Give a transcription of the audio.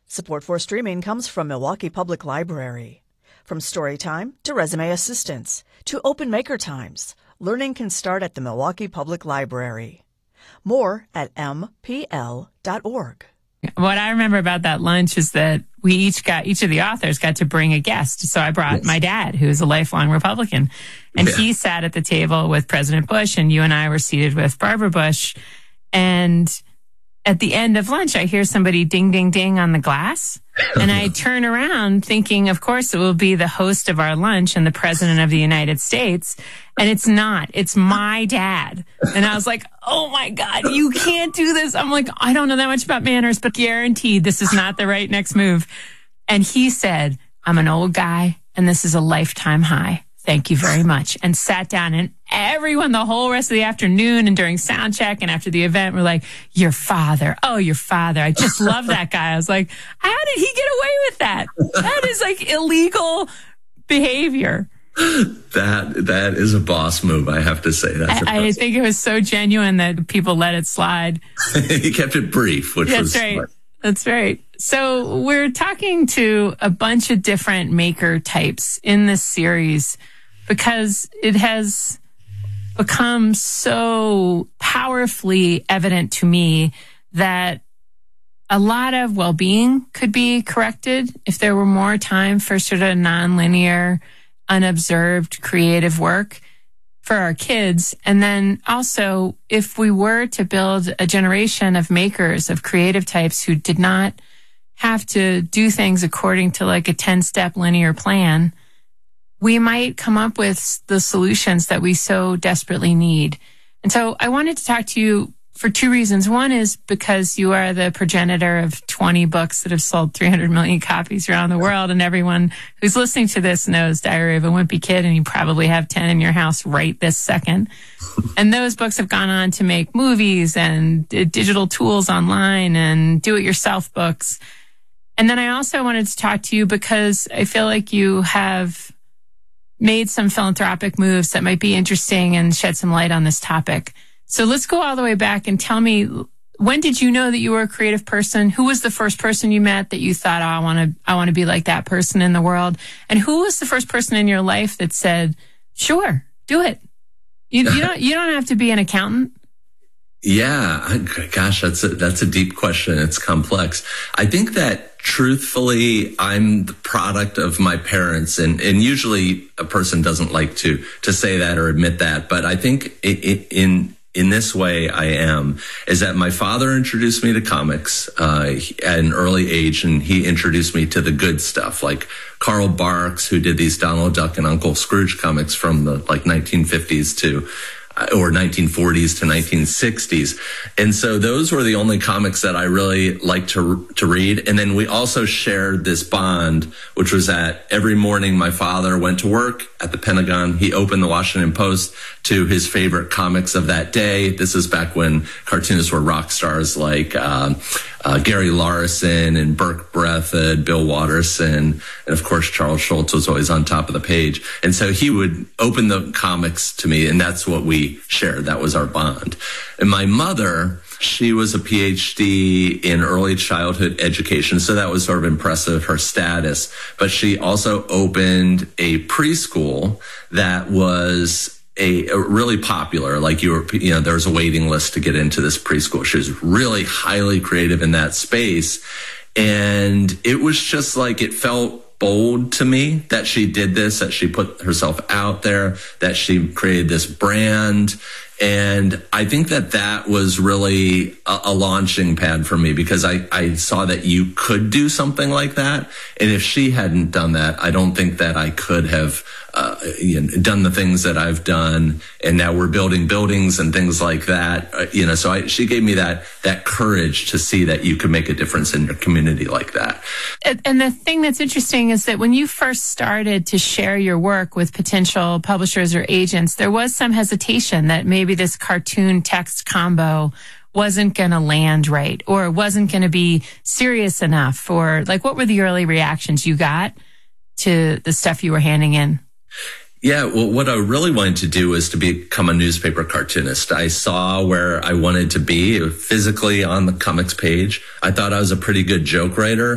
Support for streaming comes from Milwaukee Public Library. From Storytime to Resume Assistance to Open Maker Times, learning can start at the Milwaukee Public Library. More at mpl.org. What I remember about that lunch is that each of the authors got to bring a guest. So I brought my dad, who is a lifelong Republican, and he sat at the table with President Bush, and you and I were seated with Barbara Bush. And at the end of lunch, I hear somebody ding, ding, ding on the glass. And I turn around thinking, of course, it will be the host of our lunch and the President of the United States. And it's not. It's my dad. And I was like, oh, my God, you can't do this. I'm like, I don't know that much about manners, but guaranteed this is not the right next move. And he said, I'm an old guy, and this is a lifetime high. Thank you very much. And sat down, and everyone the whole rest of the afternoon and during sound check and after the event were like, your father. Oh, your father. I just love that guy. I was like, how did he get away with that? That is like illegal behavior. That is a boss move, I have to say. I think it was so genuine that people let it slide. He kept it brief, which was right. Smart. That's right. So we're talking to a bunch of different maker types in this series because it has become so powerfully evident to me that a lot of well-being could be corrected if there were more time for sort of nonlinear, unobserved creative work for our kids. And then also, if we were to build a generation of makers, of creative types who did not have to do things according to like a 10-step linear plan, we might come up with the solutions that we so desperately need. And so I wanted to talk to you for two reasons. One is because you are the progenitor of 20 books that have sold 300 million copies around the world. And everyone who's listening to this knows Diary of a Wimpy Kid, and you probably have 10 in your house right this second. And those books have gone on to make movies and digital tools online and do-it-yourself books. And then I also wanted to talk to you because I feel like you have made some philanthropic moves that might be interesting and shed some light on this topic. So let's go all the way back and tell me, when did you know that you were a creative person? Who was the first person you met that you thought, oh, I want to be like that person in the world? And who was the first person in your life that said, sure, do it? You don't have to be an accountant. Yeah, gosh, that's a deep question. It's complex. I think that truthfully, I'm the product of my parents, and usually a person doesn't like to say that or admit that, but I think in this way I am, is that my father introduced me to comics at an early age, and he introduced me to the good stuff, like Carl Barks, who did these Donald Duck and Uncle Scrooge comics from the 1950s or 1940s to 1960s. And so those were the only comics that I really liked to read. And then we also shared this bond, which was that every morning my father went to work at the Pentagon. He opened the Washington Post to his favorite comics of that day. This is back when cartoonists were rock stars like Gary Larson and Burke Breathed, Bill Watterson, and of course Charles Schultz was always on top of the page. And so he would open the comics to me, and that's what we shared. That was our bond. And my mother, she was a PhD in early childhood education, so that was sort of impressive, her status. But she also opened a preschool that was a really popular, like there was a waiting list to get into this preschool. She was really highly creative in that space. And it was just like, it felt bold to me that she did this, that she put herself out there, that she created this brand. And I think that was really a launching pad for me, because I saw that you could do something like that. And if she hadn't done that, I don't think that I could have done the things that I've done. And now we're building buildings and things like that. So she gave me that courage to see that you could make a difference in your community like that. And the thing that's interesting is that when you first started to share your work with potential publishers or agents, there was some hesitation that maybe this cartoon text combo wasn't going to land right, or wasn't going to be serious enough, or like, what were the early reactions you got to the stuff you were handing in? Yeah, well, what I really wanted to do was to become a newspaper cartoonist. I saw where I wanted to be physically on the comics page. I thought I was a pretty good joke writer.